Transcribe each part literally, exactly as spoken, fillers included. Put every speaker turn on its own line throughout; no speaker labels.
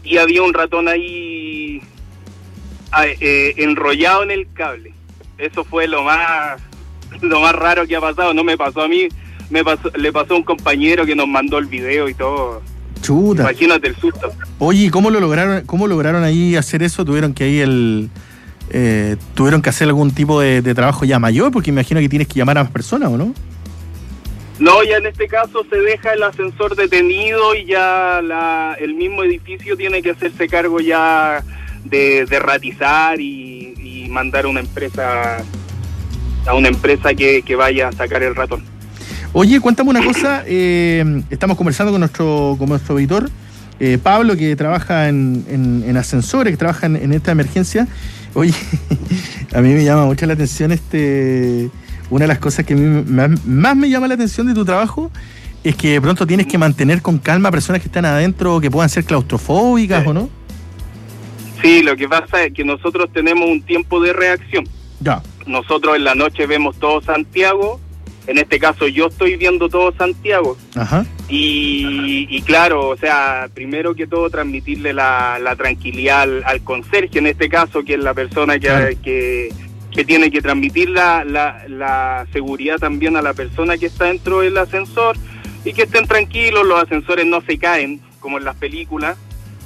y había un ratón ahí eh, enrollado en el cable. Eso fue lo más lo más raro que ha pasado. No me pasó a mí, me pasó, le pasó a un compañero que nos mandó el video y todo.
Chuta.
Imagínate el susto.
Oye, ¿cómo lo lograron, cómo lograron ahí hacer eso? ¿Tuvieron que ahí el eh, tuvieron que hacer algún tipo de, de trabajo ya mayor? Porque imagino que tienes que llamar a más personas, ¿o no?
No, ya en este caso se deja el ascensor detenido y ya la, el mismo edificio tiene que hacerse cargo ya de, de ratizar y, y mandar a una empresa a una empresa que, que vaya a sacar el ratón.
Oye, cuéntame una cosa, eh, estamos conversando con nuestro, con nuestro auditor, eh, Pablo, que trabaja en, en, en ascensores, que trabaja en, en esta emergencia. Oye, a mí me llama mucho la atención este... Una de las cosas que a mí más, más me llama la atención de tu trabajo es que de pronto tienes que mantener con calma a personas que están adentro, que puedan ser claustrofóbicas, sí. ¿O no?
Sí, lo que pasa es que nosotros tenemos un tiempo de reacción.
Ya.
Nosotros en la noche vemos todo Santiago, en este caso yo estoy viendo todo Santiago.
Ajá.
Y, y claro, o sea, primero que todo transmitirle la, la tranquilidad al, al conserje, en este caso, que es la persona que... Claro. que que tiene que transmitir la, la, la seguridad también a la persona que está dentro del ascensor y que estén tranquilos, los ascensores no se caen como en las películas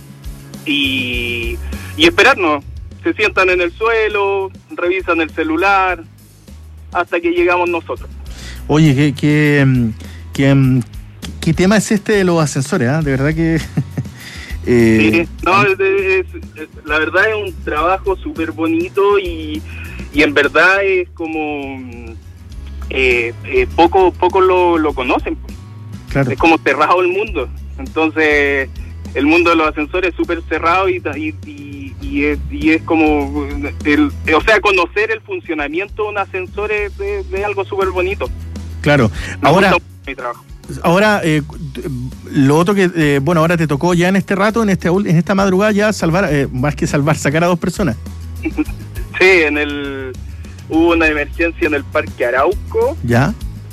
y, y esperarnos, se sientan en el suelo, revisan el celular hasta que llegamos nosotros.
Oye, ¿qué, qué, qué, qué tema es este de los ascensores? ¿eh? De verdad que...
eh... Sí, no, es, es, es, la verdad es un trabajo súper bonito y... Y en verdad es como eh, eh, poco poco lo, lo conocen. Claro. Es como cerrado el mundo. Entonces el mundo de los ascensores es súper cerrado y, y, y, y, es, y es como el, o sea, conocer el funcionamiento de un ascensor es, es, es algo súper bonito.
Claro. Ahora, mi trabajo. Ahora eh, lo otro que eh, bueno, ahora te tocó ya en este rato, en este en esta madrugada ya salvar, eh, más que salvar, sacar a dos personas.
Sí, en el hubo una emergencia en el Parque Arauco.
¿Ya?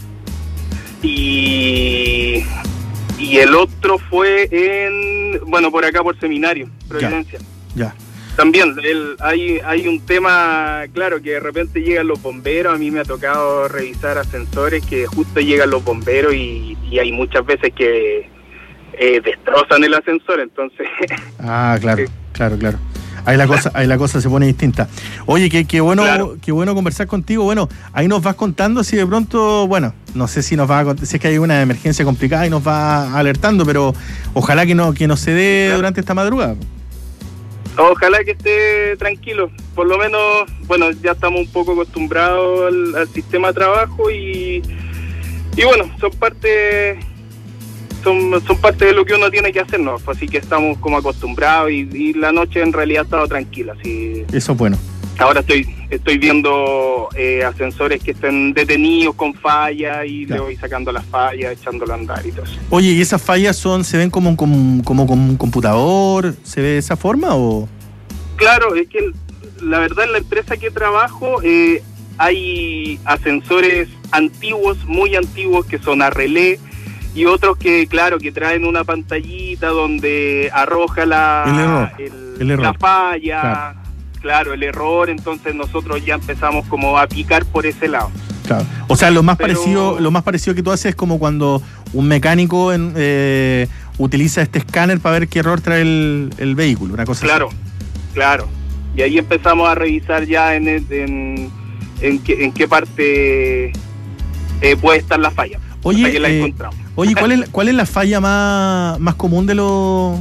Y y el otro fue en, bueno, por acá por Seminario, Providencia.
Ya. ya.
También el, hay hay un tema, claro, que de repente llegan los bomberos. A mí me ha tocado revisar ascensores que justo llegan los bomberos y, y hay muchas veces que eh, destrozan el ascensor, entonces...
Ah, claro, claro, claro. Ahí la cosa, ahí la cosa se pone distinta. Oye, qué, qué bueno, claro. Qué bueno conversar contigo. Bueno, ahí nos vas contando si de pronto, bueno, no sé si nos va a, si es que hay una emergencia complicada y nos va alertando, pero ojalá que no, que no se dé claro. durante esta madrugada.
Ojalá que esté tranquilo. Por lo menos, bueno, ya estamos un poco acostumbrados al, al sistema de trabajo y, y bueno, son parte Son, son parte de lo que uno tiene que hacer, ¿no? Así que estamos como acostumbrados y, y la noche en realidad ha estado tranquila. Así...
Eso es bueno.
Ahora estoy estoy viendo eh, ascensores que están detenidos con fallas y claro. le voy sacando las fallas, echándolo a andar y todo eso.
Oye, ¿y esas fallas son se ven como, como, como, como un computador? ¿Se ve de esa forma o...?
Claro, es que la verdad en la empresa que trabajo eh, hay ascensores antiguos, muy antiguos, que son a relé, y otros que, claro, que traen una pantallita donde arroja la,
el error,
el,
el error.
la falla, claro. claro, el error, entonces nosotros ya empezamos como a picar por ese lado.
Claro. O sea, lo más
Pero...
parecido lo más parecido que tú haces es como cuando un mecánico en, eh, utiliza este escáner para ver qué error trae el, el vehículo, una cosa
claro,
así.
Claro, y ahí empezamos a revisar ya en, en, en, qué, en qué parte eh, puede estar la falla.
Oye,
hasta que la
eh,
encontramos.
Oye, ¿cuál es, ¿cuál es la falla más, más común de los...?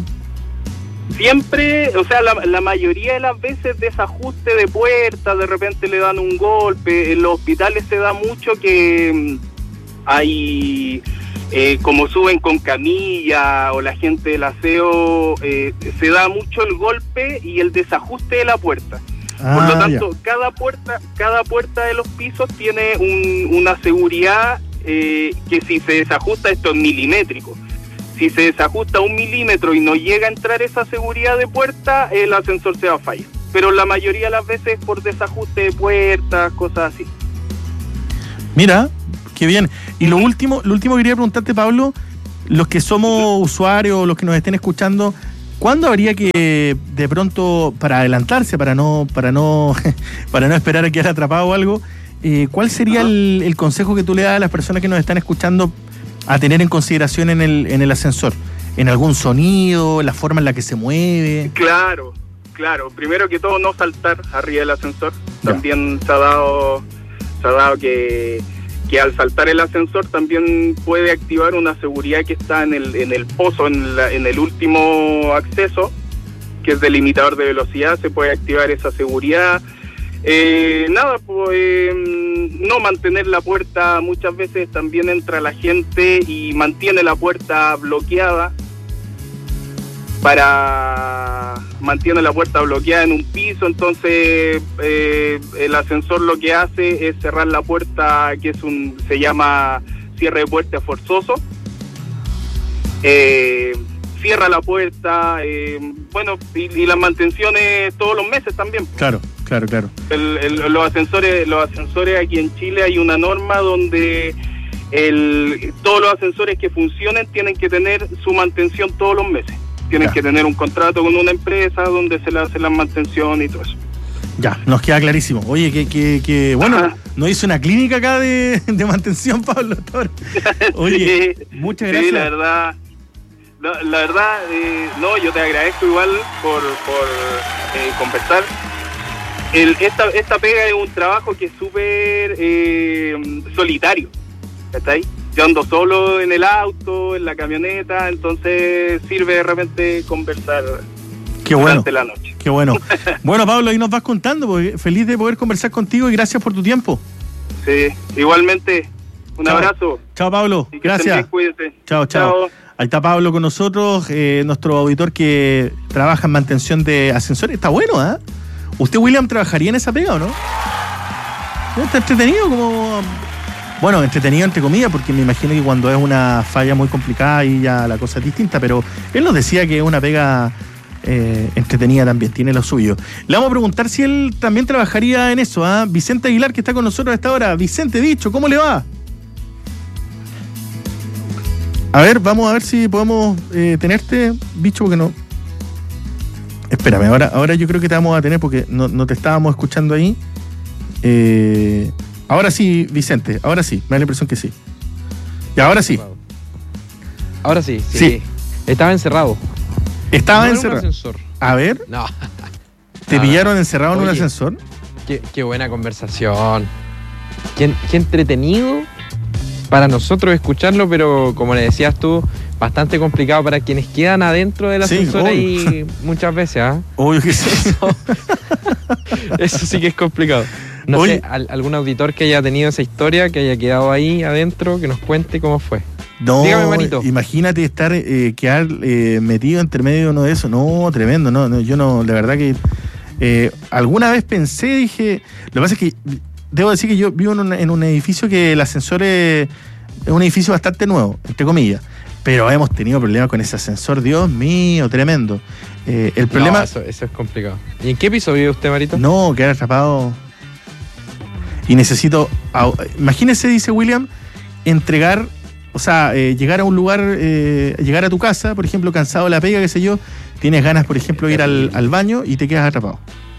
Siempre, o sea, la, la mayoría de las veces desajuste de puertas, de repente le dan un golpe. En los hospitales se da mucho que hay, eh, como suben con camilla o la gente del aseo, eh, se da mucho el golpe y el desajuste de la puerta. Ah, por lo tanto, ya. cada puerta cada puerta de los pisos tiene un, una seguridad eh, que si se desajusta, esto es milimétrico. Si se desajusta un milímetro y no llega a entrar esa seguridad de puerta, el ascensor se va a fallar. Pero la mayoría de las veces por desajuste de puertas, cosas así.
Mira, qué bien. Y lo último, lo último que quería preguntarte, Pablo, los que somos usuarios, los que nos estén escuchando, ¿Cuándo habría que, de pronto, para adelantarse, para no, para no, para no esperar a quedar atrapado o algo, eh, cuál sería el, el consejo que tú le das a las personas que nos están escuchando a tener en consideración en el, en el ascensor? ¿En algún sonido, la forma en la que se mueve?
Claro, claro. Primero que todo, no saltar arriba del ascensor. Ya. También se ha dado, se ha dado que, que al saltar el ascensor también puede activar una seguridad que está en el, en el pozo, en, la, en el último acceso, que es del limitador de velocidad. Se puede activar esa seguridad. Eh, nada, pues eh, no mantener la puerta. Muchas veces también entra la gente y mantiene la puerta bloqueada. Para mantiene la puerta bloqueada en un piso, entonces eh, el ascensor lo que hace es cerrar la puerta, que es un se llama cierre de puerta forzoso. Eh, cierra la puerta, eh, bueno, y, y las mantenciones todos los meses también.
Claro, claro, claro.
El, el, los ascensores, los ascensores aquí en Chile hay una norma donde el, todos los ascensores que funcionen tienen que tener su mantención todos los meses. Tienen ya. que tener un contrato con una empresa donde se le hace la mantención y todo eso.
Ya, nos queda clarísimo. Oye, que, que, que bueno, Ajá. nos hizo una clínica acá de, de mantención, Pablo. Oye, sí, muchas gracias.
Sí, la verdad, la, la verdad, eh, no, yo te agradezco igual por, por eh, conversar. El, esta, esta pega es un trabajo que es súper eh, solitario, ¿está ahí? Yo ando solo en el auto, en la camioneta, entonces sirve de repente conversar
qué bueno,
durante la noche.
Qué bueno. Bueno, Pablo, ahí nos vas contando, porque feliz de poder conversar contigo y gracias por tu tiempo.
Sí, igualmente. Un
chao.
Abrazo.
Chao, Pablo. Gracias. Bien,
cuídate.
Chao, chao, chao. Ahí está Pablo con nosotros, eh, nuestro auditor que trabaja en mantención de ascensores. Está bueno, ¿eh? ¿Usted, William, trabajaría en esa pega o no? Está entretenido como... Bueno, entretenido entre comillas, porque me imagino que cuando es una falla muy complicada y ya la cosa es distinta, pero él nos decía que es una pega eh, entretenida también, tiene lo suyo. Le vamos a preguntar si él también trabajaría en eso, ¿ah? ¿eh? Vicente Aguilar, que está con nosotros a esta hora. Vicente, bicho, ¿cómo le va? A ver, vamos a ver si podemos eh, tenerte, bicho, porque no... Espérame, ahora, ahora yo creo que te vamos a tener porque no, no te estábamos escuchando ahí. Eh... Ahora sí, Vicente, ahora sí, me da la impresión que sí. Y ahora sí.
Ahora sí, sí.
sí.
Estaba encerrado.
Estaba
no
encerrado.
En un ascensor.
A ver.
No.
¿Te no, pillaron no. encerrado Oye, en un ascensor?
Qué, qué buena conversación. Qué, qué entretenido para nosotros escucharlo, pero como le decías tú, bastante complicado para quienes quedan adentro del ascensor sí, ahí muchas veces, ¿ah? ¿eh?
Obvio que sí.
Eso, eso sí que es complicado. No Oye, sé, al, algún auditor que haya tenido esa historia, que haya quedado ahí adentro, que nos cuente cómo fue.
No,
dígame, Marito.
Imagínate estar, eh, quedar eh, metido entre medio de uno de esos. No, tremendo, no, no yo no, la verdad que eh, alguna vez pensé, dije, lo que pasa es que debo decir que yo vivo en un, en un edificio que el ascensor es, es un edificio bastante nuevo, entre comillas, pero hemos tenido problemas con ese ascensor, Dios mío, tremendo. Eh, el problema...
No, eso, eso es complicado. ¿Y en qué piso vive usted, Marito?
No, quedar atrapado... Y necesito, imagínese, dice William, entregar, o sea, eh, llegar a un lugar, eh, llegar a tu casa, por ejemplo, cansado de la pega, qué sé yo, tienes ganas, por ejemplo, de ir al, al baño y te quedas atrapado.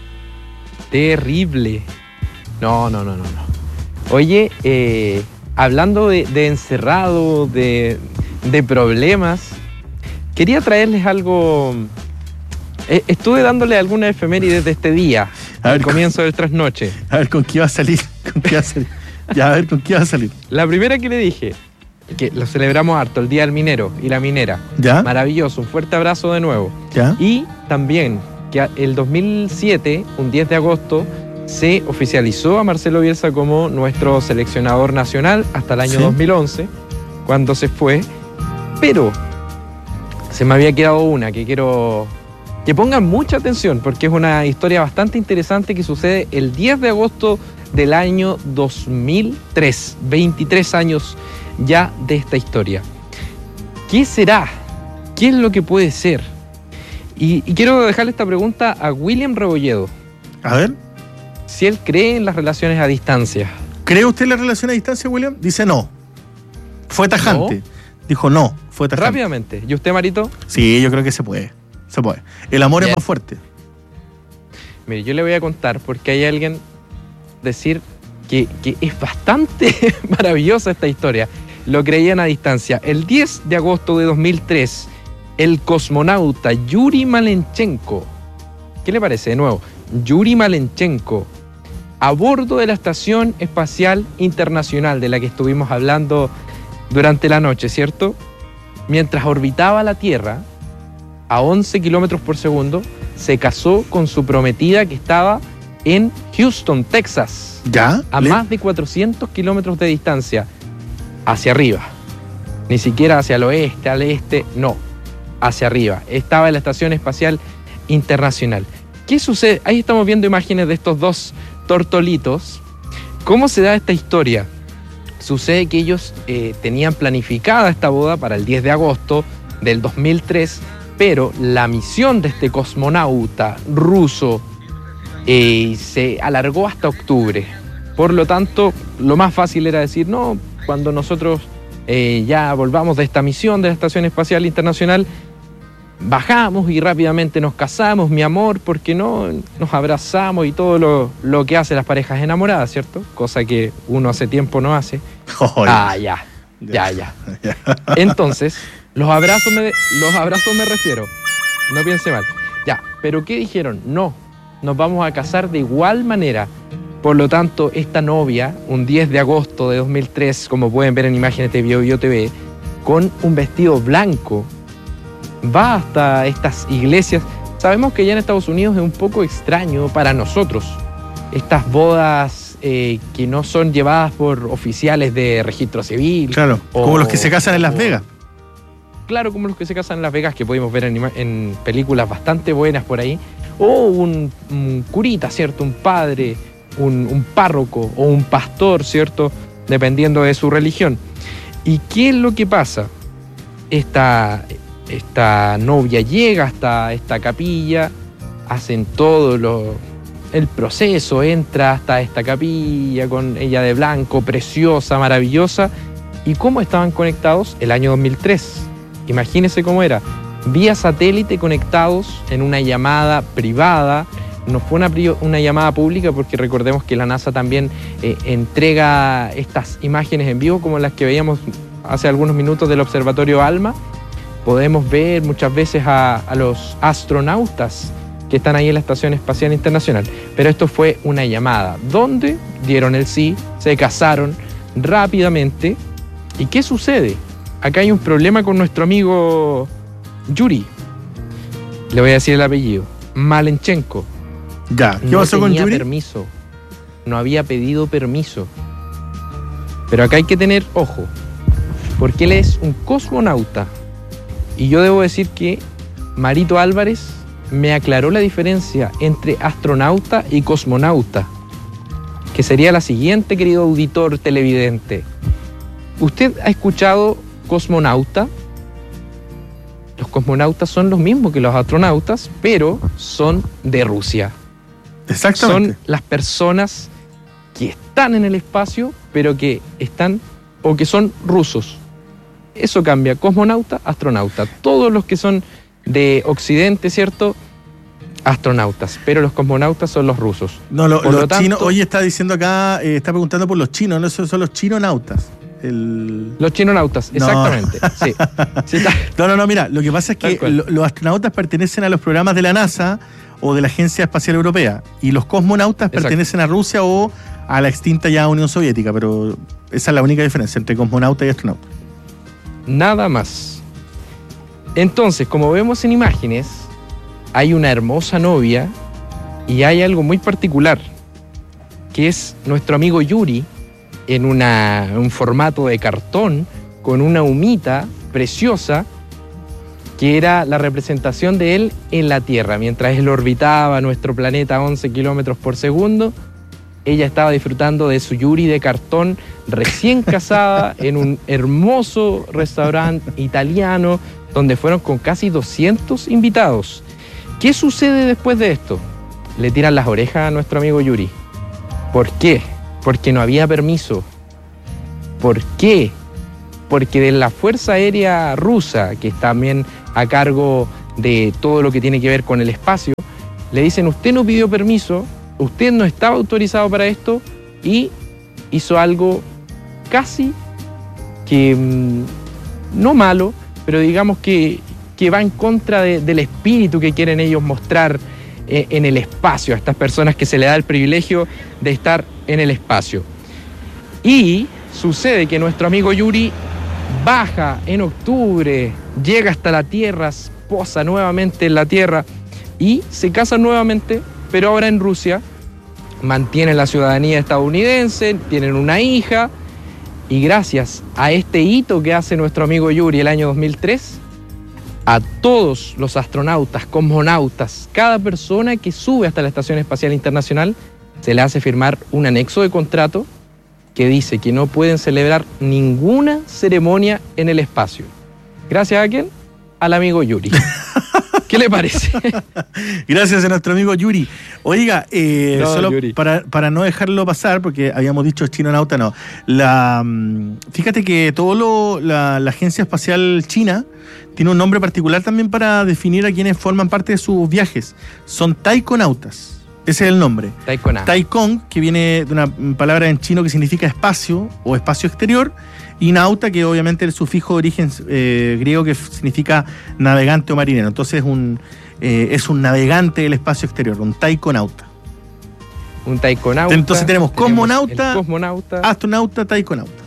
Terrible. No, no, no, no, no. Oye, eh, hablando de, de encerrado, de, de problemas, quería traerles algo... Eh, estuve dándole alguna efeméride de este día, a al ver, comienzo con, del trasnoche.
A ver, ¿con qué va a salir? ¿Con qué va a salir? Ya, a ver, ¿con qué va a salir?
La primera que le dije, que lo celebramos harto, el Día del Minero y la Minera.
¿Ya?
Maravilloso, un fuerte abrazo de nuevo.
¿Ya?
Y también que el dos mil siete, un diez de agosto, se oficializó a Marcelo Bielsa como nuestro seleccionador nacional hasta el año ¿Sí? dos mil once, cuando se fue. Pero se me había quedado una que quiero... Que pongan mucha atención, porque es una historia bastante interesante que sucede el diez de agosto del año dos mil tres. veintitrés años ya de esta historia. ¿Qué será? ¿Qué es lo que puede ser? Y, y quiero dejarle esta pregunta a William Rebolledo.
A ver.
Si él cree en las relaciones a distancia.
¿Cree usted en las relaciones a distancia, William? Dice no. Fue tajante. ¿No? Dijo no, fue tajante.
Rápidamente. ¿Y usted, Marito?
Sí, yo creo que se puede. se puede. El amor
Bien.
es más fuerte.
Mire, yo le voy a contar porque hay alguien decir que, que es bastante maravillosa esta historia. Lo creían a distancia. El diez de agosto de dos mil tres, el cosmonauta Yuri Malenchenko, ¿qué le parece de nuevo? Yuri Malenchenko, a bordo de la Estación Espacial Internacional de la que estuvimos hablando durante la noche, ¿cierto? Mientras orbitaba la Tierra a once kilómetros por segundo, se casó con su prometida que estaba en Houston, Texas.
¿Ya?
A
Le-
más de cuatrocientos kilómetros de distancia, hacia arriba. Ni siquiera hacia el oeste, al este, no, hacia arriba. Estaba en la Estación Espacial Internacional. ¿Qué sucede? Ahí estamos viendo imágenes de estos dos tortolitos. ¿Cómo se da esta historia? Sucede que ellos eh, tenían planificada esta boda para el diez de agosto del dos mil tres, pero la misión de este cosmonauta ruso eh, se alargó hasta octubre. Por lo tanto, lo más fácil era decir, no, cuando nosotros eh, ya volvamos de esta misión de la Estación Espacial Internacional, bajamos y rápidamente nos casamos, mi amor, porque no nos abrazamos y todo lo, lo que hacen las parejas enamoradas, ¿cierto? Cosa que uno hace tiempo no hace.
Joder.
Ah, ya, ya, ya.
Ya.
Entonces, los abrazos me, los abrazos me refiero. No piense mal. Ya, pero ¿qué dijeron? No, nos vamos a casar de igual manera. Por lo tanto, esta novia, un diez de agosto de dos mil tres, como pueden ver en imágenes de BioBio T V, con un vestido blanco, va hasta estas iglesias. Sabemos que ya en Estados Unidos es un poco extraño para nosotros estas bodas eh, que no son llevadas por oficiales de registro civil.
Claro,
o-
como los que se casan en Las
o-
Vegas.
Claro, como los que se casan en Las Vegas, que pudimos ver en, ima- en películas bastante buenas por ahí. O un, un curita, ¿cierto? Un padre, un, un párroco o un pastor, ¿cierto? Dependiendo de su religión. ¿Y qué es lo que pasa? Esta, esta novia llega hasta esta capilla, hacen todo lo, el proceso, entra hasta esta capilla con ella de blanco, preciosa, maravillosa. ¿Y cómo estaban conectados? El año dos mil tres. Imagínense cómo era. Vía satélite conectados en una llamada privada. No fue una, pri- una llamada pública porque recordemos que la NASA también eh, entrega estas imágenes en vivo como las que veíamos hace algunos minutos del observatorio ALMA. Podemos ver muchas veces a, a los astronautas que están ahí en la Estación Espacial Internacional. Pero esto fue una llamada donde dieron el sí, se casaron rápidamente. ¿Y qué sucede? Acá hay un problema con nuestro amigo Yuri. Le voy a decir el apellido. Malenchenko.
Ya, ¿qué
no
pasó con
tenía
Yuri?
permiso. No había pedido permiso. Pero acá hay que tener ojo. Porque él es un cosmonauta. Y yo debo decir que Marito Álvarez me aclaró la diferencia entre astronauta y cosmonauta. Que sería la siguiente, querido auditor televidente. ¿Usted ha escuchado cosmonauta? Los cosmonautas son los mismos que los astronautas, pero son de Rusia.
Exactamente.
Son las personas que están en el espacio, pero que están o que son rusos. Eso cambia, cosmonauta, astronauta. Todos los que son de Occidente, ¿cierto? Astronautas, pero los cosmonautas son los rusos.
No, lo-
Por
los
lo tanto-
chinos, oye, está diciendo acá, eh, está preguntando por los chinos, no, esos son los chinonautas. El...
Los chinonautas,
No.
exactamente. Sí. Sí, está-
No, no, no, mira, lo que pasa es
Tal
que
cual.
lo- los astronautas pertenecen a los programas de la NASA o de la Agencia Espacial Europea y los cosmonautas
Exacto.
pertenecen a Rusia o a la extinta ya Unión Soviética, pero esa es la única diferencia entre cosmonauta y astronauta.
Nada más. Entonces, como vemos en imágenes, hay una hermosa novia y hay algo muy particular, que es nuestro amigo Yuri en una, un formato de cartón con una humita preciosa que era la representación de él en la Tierra. Mientras él orbitaba nuestro planeta a once kilómetros por segundo, ella estaba disfrutando de su Yuri de cartón recién casada en un hermoso restaurante italiano donde fueron con casi doscientos invitados. ¿Qué sucede después de esto? Le tiran las orejas a nuestro amigo Yuri. ¿Por qué? Porque no había permiso. ¿Por qué? Porque de la Fuerza Aérea Rusa, que está también a cargo de todo lo que tiene que ver con el espacio, le dicen: usted no pidió permiso, usted no estaba autorizado para esto y hizo algo casi que mmm, no malo, pero digamos que, que va en contra de, del espíritu que quieren ellos mostrar eh, en el espacio, a estas personas que se les da el privilegio de estar en el espacio. Y sucede que nuestro amigo Yuri baja en octubre, llega hasta la Tierra, posa nuevamente en la Tierra y se casa nuevamente, pero ahora en Rusia. Mantienen la ciudadanía estadounidense, tienen una hija, y gracias a este hito que hace nuestro amigo Yuri el año dos mil tres, a todos los astronautas, cosmonautas, cada persona que sube hasta la Estación Espacial Internacional, se le hace firmar un anexo de contrato que dice que no pueden celebrar ninguna ceremonia en el espacio. ¿Gracias a quién? Al amigo Yuri. ¿Qué le parece?
Gracias a nuestro amigo Yuri. Oiga, eh,
no,
solo
Yuri.
Para, para no dejarlo pasar, porque habíamos dicho chinonauta, no. La, fíjate que todo lo, la, la Agencia Espacial China tiene un nombre particular también para definir a quienes forman parte de sus viajes. Son taikonautas. Ese es el nombre.
Taikona.
Taikon, que viene de una palabra en chino que significa espacio o espacio exterior, y nauta, que obviamente es el sufijo de origen eh, griego que significa navegante o marinero. Entonces un, eh, es un navegante del espacio exterior, un taikonauta.
Un taikonauta.
Entonces tenemos cosmonauta,
el cosmonauta,
astronauta, taikonauta.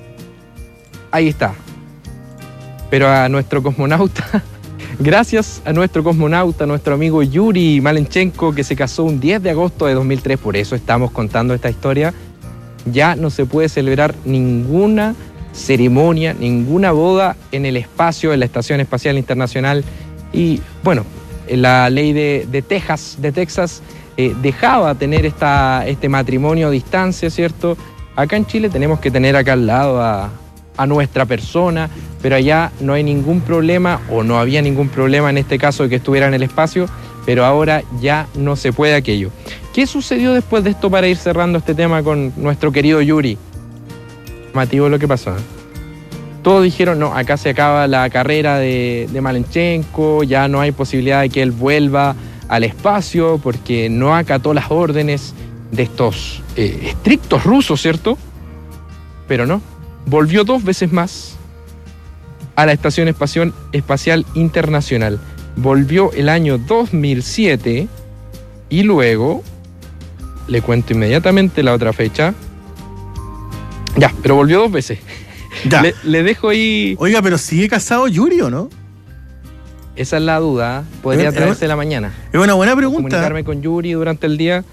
Ahí está. Pero a nuestro cosmonauta, gracias a nuestro cosmonauta, nuestro amigo Yuri Malenchenko, que se casó un diez de agosto de dos mil tres, por eso estamos contando esta historia, ya no se puede celebrar ninguna ceremonia, ninguna boda en el espacio, en la Estación Espacial Internacional. Y bueno, la ley de, de Texas, de Texas eh, dejaba tener esta, este matrimonio a distancia, ¿cierto? Acá en Chile tenemos que tener acá al lado a, a nuestra persona, pero allá no hay ningún problema, o no había ningún problema en este caso de que estuviera en el espacio, pero ahora ya no se puede aquello. ¿Qué sucedió después de esto para ir cerrando este tema con nuestro querido Yuri? Mativo, lo que pasó, ¿eh? Todos dijeron: no, acá se acaba la carrera de, de Malenchenko, ya no hay posibilidad de que él vuelva al espacio porque no acató las órdenes de estos eh, estrictos rusos, ¿cierto? Pero no, volvió dos veces más a la Estación Espacial, Espacial Internacional. Volvió el año dos mil siete y luego, le cuento inmediatamente la otra fecha. Ya, pero volvió dos veces.
Ya.
Le, le dejo ahí.
Oiga, pero ¿sigue casado Yuri o no?
Esa es la duda. Podría
Es-
traerse la mañana.
Es una buena pregunta.
Comunicarme con Yuri durante el día.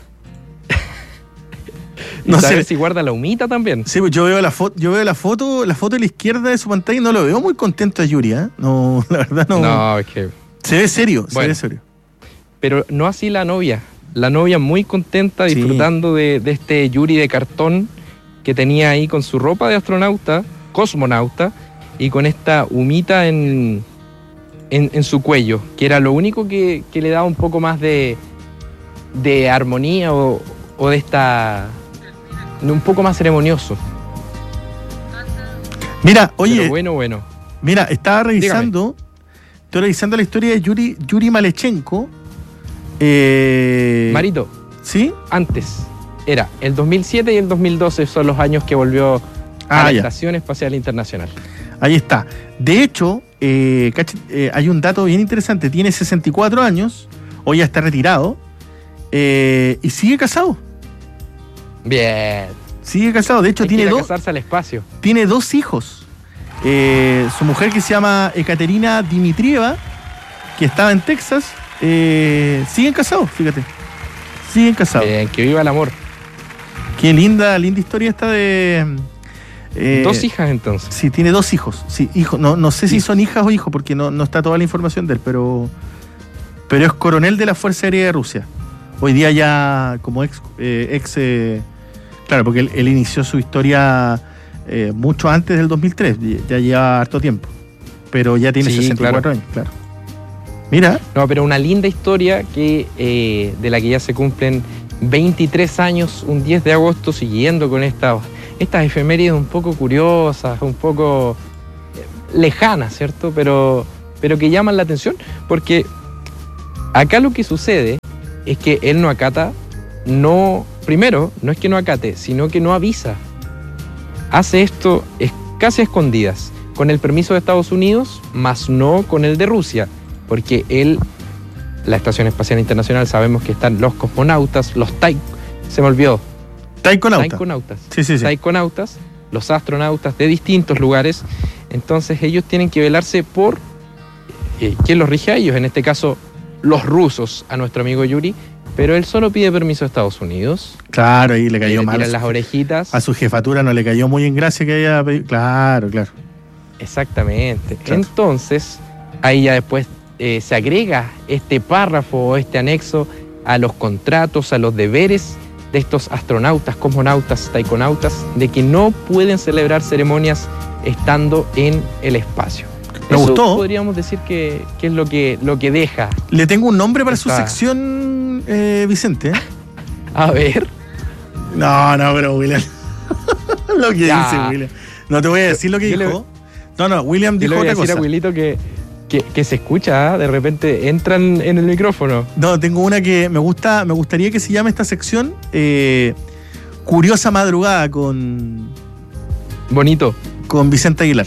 Y
No
saber
sé.
si guarda la humita también.
Sí, pues yo veo la foto, yo veo la foto, la foto de la izquierda de su pantalla y no lo veo muy contento a Yuri, ¿eh? No, la verdad no.
No, es que.
Se ve serio, se
Bueno.
ve serio.
Pero no así la novia. La novia muy contenta,
Sí.
disfrutando de, de este Yuri de cartón que tenía ahí con su ropa de astronauta, cosmonauta, y con esta humita en, en, en su cuello, que era lo único que, que le daba un poco más de, de armonía o, o de esta... un poco más ceremonioso.
Mira, oye,
Pero bueno, bueno.
mira, estaba revisando, estoy revisando la historia de Yuri, Yuri Malenchenko. Eh,
Marito,
¿Sí?
antes era el dos mil siete y el dos mil doce son los años que volvió a
Ah,
la
ya.
Estación Espacial Internacional.
Ahí está. De hecho, eh, cacha- eh, hay un dato bien interesante. Tiene sesenta y cuatro años, hoy ya está retirado, eh, y sigue casado.
Bien.
Sigue casado. De hecho,
Hay que
tiene
ir a
dos,
casarse al espacio.
tiene dos hijos. Eh, su mujer, que se llama Ekaterina Dimitrieva, que estaba en Texas, eh, siguen casados, fíjate. Siguen casados.
Bien, que viva el amor.
Qué linda, linda historia esta de... eh,
Dos hijas entonces.
Sí, tiene dos hijos. Sí, hijos. No, no sé si
Sí.
son hijas o hijos, porque no, no está toda la información de él, pero, pero es coronel de la Fuerza Aérea de Rusia. Hoy día ya como ex... eh, ex eh, claro, porque él, él inició su historia eh, mucho antes del dos mil tres, ya lleva harto tiempo, pero ya tiene
Sí,
sesenta y cuatro
claro.
años, claro. Mira,
No, pero una linda historia que eh, de la que ya se cumplen veintitrés años, un diez de agosto, siguiendo con estas estas efemérides un poco curiosas, un poco eh, lejanas, ¿cierto? Pero, pero que llaman la atención, porque acá lo que sucede es que él no acata, no, primero, no es que no acate, sino que no avisa. Hace esto es casi a escondidas, con el permiso de Estados Unidos, más no con el de Rusia, porque él, la Estación Espacial Internacional, sabemos que están los cosmonautas, los tai, se me olvidó.
Taikonautas.
Taikonautas.
Sí, sí, sí.
Taikonautas, los astronautas de distintos lugares, entonces ellos tienen que velarse por eh, quién los rige a ellos, en este caso los rusos, a nuestro amigo Yuri, pero él solo pide permiso a Estados Unidos.
Claro, y le cayó
le
mal.
tiran las orejitas.
A su jefatura no le cayó muy en gracia que haya pedido. Claro, claro.
Exactamente.
Claro.
Entonces, ahí ya después eh, se agrega este párrafo o este anexo a los contratos, a los deberes de estos astronautas, cosmonautas, taikonautas, de que no pueden celebrar ceremonias estando en el espacio.
Me
Eso
gustó.
Podríamos decir que, que es lo que, lo que deja.
Le tengo un nombre para
Esta-
su sección, eh, Vicente.
A ver.
No, no, pero William. Lo que
Ya.
dice William. No te voy a decir lo que
Yo le-
dijo. No, no, William
Yo
dijo
le voy a
otra
decir
cosa.
a Wilito que, que, que se escucha, ¿ah? De repente entran en el micrófono.
No, tengo una que me gusta, me gustaría que se llame esta sección eh, Curiosa Madrugada con,
Bonito.
con Vicente Aguilar.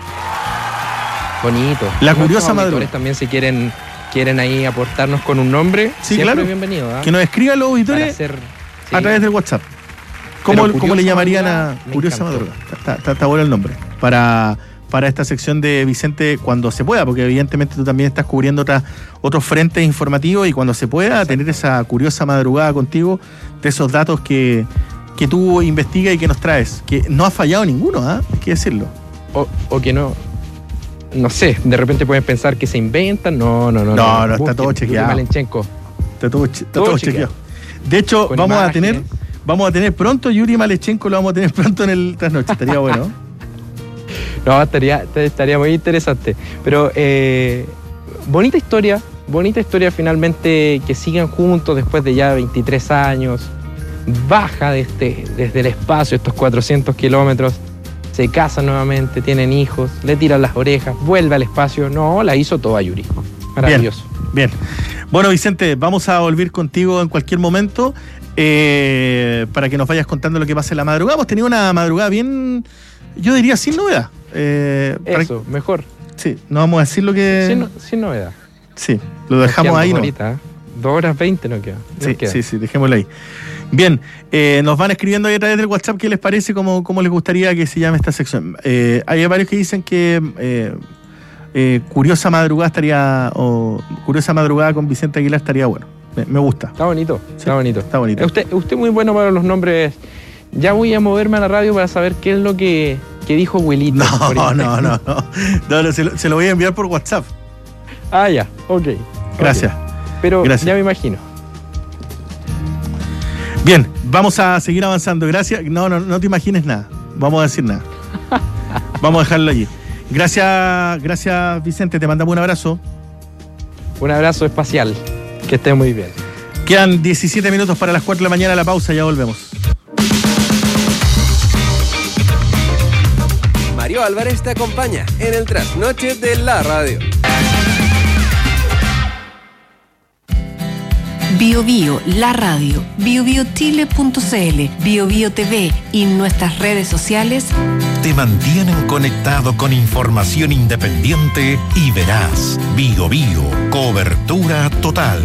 Bonito.
La
Nuestros
curiosa
auditores
madrugada.
también si quieren, quieren ahí aportarnos con un nombre,
Sí,
siempre
claro.
bienvenido. ¿ah?
Que nos escriban los
Para
auditores
hacer,
a
sí.
través del WhatsApp. ¿Cómo,
Pero
cómo le
Curiosa
llamarían a
Madrugada, me
Curiosa
encantó.
Madrugada? Está, está- está bueno el nombre. Para, para esta sección de Vicente cuando se pueda, porque evidentemente tú también estás cubriendo otras, otros frentes informativos y cuando se pueda
Exacto.
tener esa curiosa madrugada contigo de esos datos que, que tú investigas y que nos traes. Que no ha fallado ninguno, ¿ah? Hay que decirlo.
O, o que no. No sé, de repente pueden pensar que se inventan. No, no, no.
No, no, está
Busquen
todo
Yuri
chequeado.
Malechenko.
Está todo, che- está
Todo
todo
chequeado.
chequeado. De hecho,
Con
vamos a
imágenes.
tener vamos a tener pronto Yuri Malechenko, lo vamos a tener pronto en el trasnoche. Estaría bueno.
No, estaría, estaría muy interesante. Pero eh, bonita historia, bonita historia finalmente que sigan juntos después de ya veintitrés años. Baja desde, desde el espacio estos cuatrocientos kilómetros, se casan nuevamente, tienen hijos, le tiran las orejas, vuelve al espacio. No, la hizo toda Yuri. Maravilloso.
Bien. Bueno, Vicente, vamos a volver contigo en cualquier momento eh, para que nos vayas contando lo que pasa en la madrugada. Hemos tenido una madrugada bien, yo diría, sin novedad. Eh, para-
Eso, mejor.
Sí, no vamos a decir lo que...
Sin, no- sin novedad.
Sí, lo dejamos
Nos quedan
ahí,
dos
¿no?
horitas, ¿eh? Dos horas veinte no queda. Nos
Sí,
queda.
sí, sí, dejémoslo ahí. Bien, eh, nos van escribiendo ahí a través del WhatsApp qué les parece, cómo, cómo les gustaría que se llame esta sección. Eh, hay varios que dicen que eh, eh, Curiosa Madrugada estaría, o Curiosa Madrugada con Vicente Aguilar estaría bueno. Me, me gusta,
Está bonito, está bonito.
está bonito.
Usted, usted muy bueno para los nombres. Ya voy a moverme a la radio para saber qué es lo que, que dijo Wilito.
No,
por
no,
internet.
no, no, no, no, se, lo, se lo voy a enviar por WhatsApp.
Ah, ya, ok.
Gracias.
Ok. Pero
Gracias.
ya me imagino.
Bien, vamos a seguir avanzando. Gracias. No, no, no te imagines nada. Vamos a decir nada. Vamos a dejarlo allí. Gracias, gracias Vicente. Te mandamos un abrazo.
Un abrazo espacial. Que esté muy bien.
Quedan diecisiete minutos para las cuatro de la mañana. La pausa, ya volvemos.
Mario Álvarez te acompaña en el trasnoche de la radio.
Bio Bio, la radio, bio bio chile punto c l, Bio Bio T V y nuestras redes sociales
te mantienen conectado con información independiente y veraz. Bio Bio, cobertura total.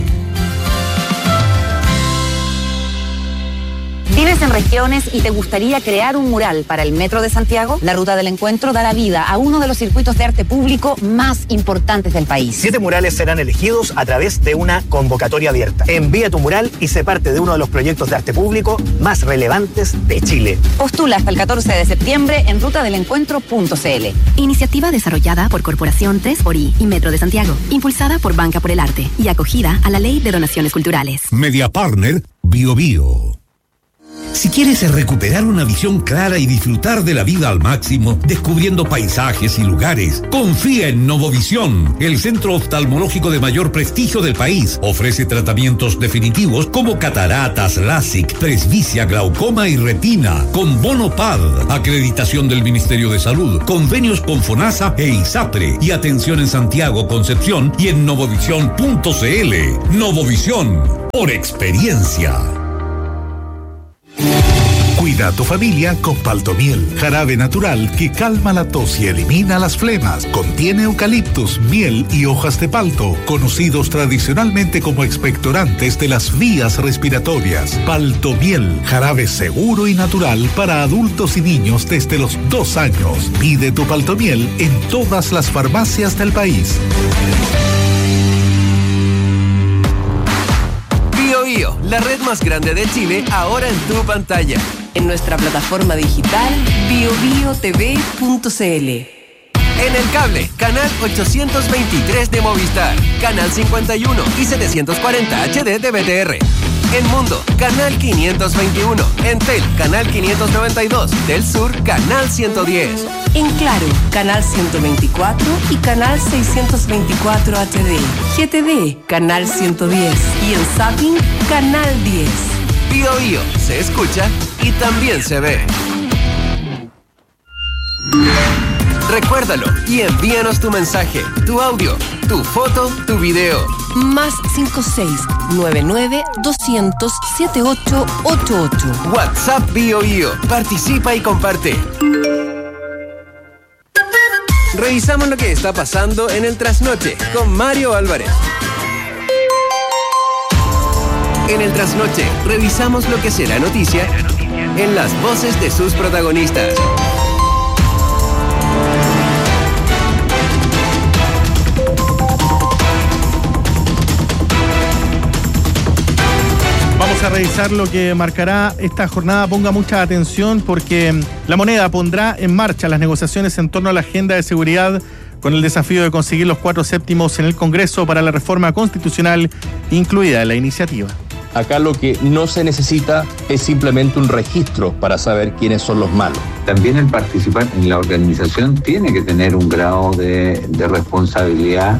¿Vives en regiones y te gustaría crear un mural para el Metro de Santiago? La Ruta del Encuentro dará vida a uno de los circuitos de arte público más importantes del país.
Siete murales serán elegidos a través de una convocatoria abierta. Envía tu mural y sé parte de uno de los proyectos de arte público más relevantes de Chile.
Postula hasta el catorce de septiembre en ruta del encuentro punto c l.
Iniciativa desarrollada por Corporación tres por I y Metro de Santiago, impulsada por Banca por el Arte y acogida a la Ley de Donaciones Culturales.
Media Partner, Bio Bio.
Si quieres recuperar una visión clara y disfrutar de la vida al máximo, descubriendo paisajes y lugares, confía en Novovisión, el centro oftalmológico de mayor prestigio del país. Ofrece tratamientos definitivos como cataratas, LASIK, presbicia, glaucoma y retina, con bono P A D, acreditación del Ministerio de Salud, convenios con FONASA e ISAPRE y atención en Santiago, Concepción y en novovisión punto c l. Novovisión, por experiencia.
Cuida a tu familia con Paltomiel, jarabe natural que calma la tos y elimina las flemas. Contiene eucaliptus, miel y hojas de palto, conocidos tradicionalmente como expectorantes de las vías respiratorias. Paltomiel, jarabe seguro y natural para adultos y niños desde los dos años. Pide tu Paltomiel en todas las farmacias del país.
Bio Bio, la red más grande de Chile, ahora en tu pantalla.
En nuestra plataforma digital bio bio t v punto c l.
En el cable, canal ochocientos veintitrés de Movistar, canal cincuenta y uno y setecientos cuarenta H D de B T R. En Mundo, canal quinientos veintiuno. En Tel, canal quinientos noventa y dos. Del Sur, canal ciento diez.
En Claro, canal ciento veinticuatro y canal seiscientos veinticuatro H D. G T V, canal ciento diez. Y en Zapping, canal diez.
Bio Bio, se escucha y también se ve. Recuérdalo y envíanos tu mensaje, tu audio, tu foto, tu video.
Más cinco seis nueve nueve doscientos setenta y ocho ochenta y ocho.
WhatsApp Bio Bio. Participa y comparte. Revisamos lo que está pasando en el Trasnoche con Mario Álvarez. En el Trasnoche, revisamos lo que será noticia en las voces de sus protagonistas.
Vamos a revisar lo que marcará esta jornada. Ponga mucha atención porque La Moneda pondrá en marcha las negociaciones en torno a la agenda de seguridad con el desafío de conseguir los cuatro séptimos en el Congreso para la reforma constitucional incluida en la iniciativa.
Acá lo que no se necesita es simplemente un registro para saber quiénes son los malos.
También el participar en la organización tiene que tener un grado de, de responsabilidad.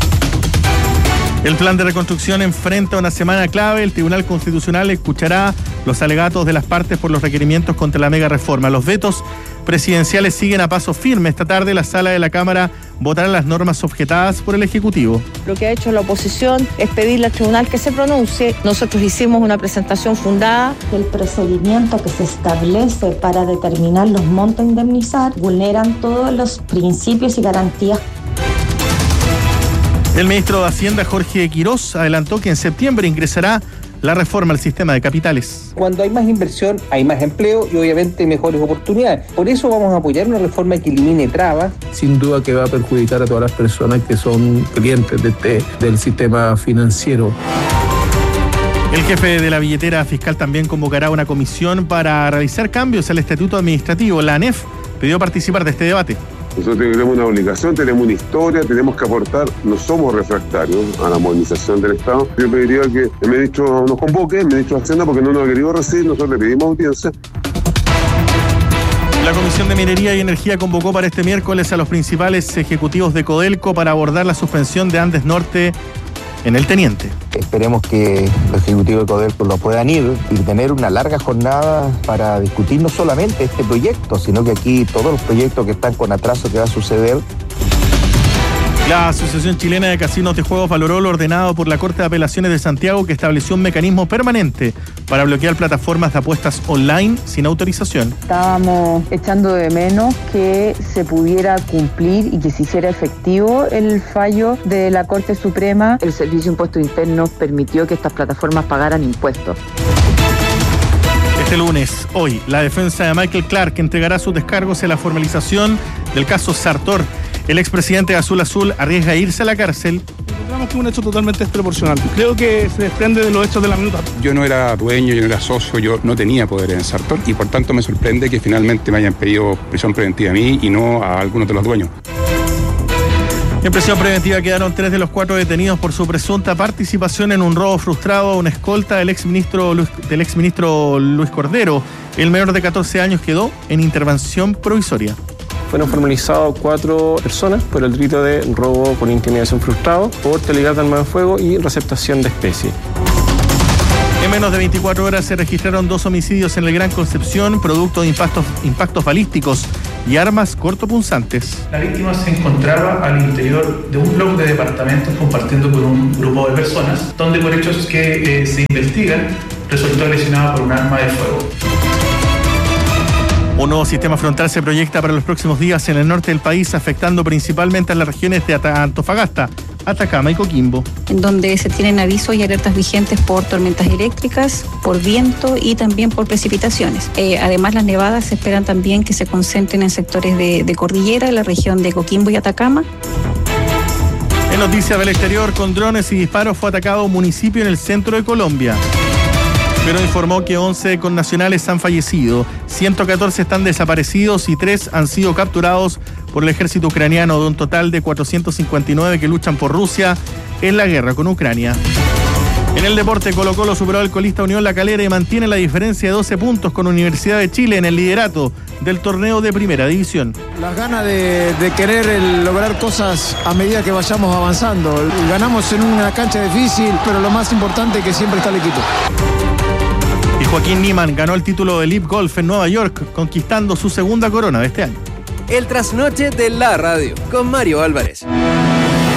El plan de reconstrucción enfrenta una semana clave. El Tribunal Constitucional escuchará los alegatos de las partes por los requerimientos contra la mega reforma. Los vetos presidenciales siguen a paso firme. Esta tarde la sala de la Cámara votará las normas objetadas por el Ejecutivo.
Lo que ha hecho la oposición es pedirle al tribunal que se pronuncie. Nosotros hicimos una presentación fundada.
El procedimiento que se establece para determinar los montos a indemnizar vulneran todos los principios y garantías.
El ministro de Hacienda, Jorge Quirós, adelantó que en septiembre ingresará la reforma al sistema de capitales.
Cuando hay más inversión, hay más empleo y obviamente mejores oportunidades. Por eso vamos a apoyar una reforma que elimine trabas.
Sin duda que va a perjudicar a todas las personas que son clientes de este, del sistema financiero.
El jefe de la billetera fiscal también convocará una comisión para realizar cambios al estatuto administrativo. La A N E F pidió participar de este debate.
Nosotros tenemos una obligación, tenemos una historia, tenemos que aportar, no somos refractarios a la modernización del Estado. Yo pediría que el ministro nos convoque, el ministro de Hacienda, porque no nos ha querido recibir, nosotros le pedimos audiencia.
La Comisión de Minería y Energía convocó para este miércoles a los principales ejecutivos de Codelco para abordar la suspensión de Andes Norte en el Teniente.
Esperemos que los ejecutivos de Codelco lo puedan ir y tener una larga jornada para discutir no solamente este proyecto, sino que aquí todos los proyectos que están con atraso que va a suceder.
La Asociación Chilena de Casinos de Juegos valoró lo ordenado por la Corte de Apelaciones de Santiago, que estableció un mecanismo permanente para bloquear plataformas de apuestas online sin autorización.
Estábamos echando de menos que se pudiera cumplir y que se hiciera efectivo el fallo de la Corte Suprema. El Servicio de Impuestos Internos permitió que estas plataformas pagaran impuestos.
Este lunes, hoy, la defensa de Michael Clark entregará sus descargos en la formalización del caso Sartor. El expresidente de Azul Azul arriesga irse a la cárcel.
Encontramos que es un hecho totalmente desproporcional. Creo que se desprende de los hechos de la minuta.
Yo no era dueño, yo no era socio, yo no tenía poder en Sartor y por tanto me sorprende que finalmente me hayan pedido prisión preventiva a mí y no a algunos de los dueños.
En prisión preventiva quedaron tres de los cuatro detenidos por su presunta participación en un robo frustrado a una escolta del exministro Luis, del exministro Luis Cordero. El menor de catorce años quedó en intervención provisoria.
Fueron formalizados cuatro personas por el delito de robo con intimidación frustrado, porte ilegal de arma de fuego y receptación de especie.
En menos de veinticuatro horas se registraron dos homicidios en el Gran Concepción, producto de impactos, impactos balísticos y armas cortopunzantes.
La víctima se encontraba al interior de un bloque de departamentos compartiendo con un grupo de personas, donde por hechos que eh, se investigan resultó lesionado por un arma de fuego.
Un nuevo sistema frontal se proyecta para los próximos días en el norte del país, afectando principalmente a las regiones de Antofagasta, Atacama y Coquimbo.
En donde se tienen avisos y alertas vigentes por tormentas eléctricas, por viento y también por precipitaciones. Eh, además, las nevadas se esperan también que se concentren en sectores de, de cordillera, en la región de Coquimbo y Atacama.
En noticias del exterior, con drones y disparos fue atacado un municipio en el centro de Colombia. Pero informó que once connacionales han fallecido, ciento catorce están desaparecidos y tres han sido capturados por el ejército ucraniano, de un total de cuatrocientos cincuenta y nueve que luchan por Rusia en la guerra con Ucrania. En el deporte, Colo-Colo superó al colista Unión La Calera y mantiene la diferencia de doce puntos con Universidad de Chile en el liderato del torneo de Primera División.
Las ganas de, de querer el, lograr cosas a medida que vayamos avanzando. Ganamos en una cancha difícil, pero lo más importante es que siempre está el equipo.
Y Joaquín Niemann ganó el título de Live Golf en Nueva York, conquistando su segunda corona de este año.
El trasnoche de la radio, con Mario Álvarez.